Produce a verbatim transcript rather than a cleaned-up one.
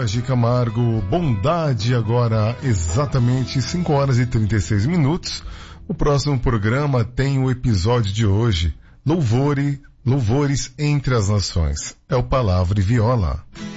Jorge Camargo, Bondade, agora exatamente cinco horas e trinta e seis minutos. O próximo programa tem o episódio de hoje, Louvore, Louvores entre as Nações. É o Palavra e Viola.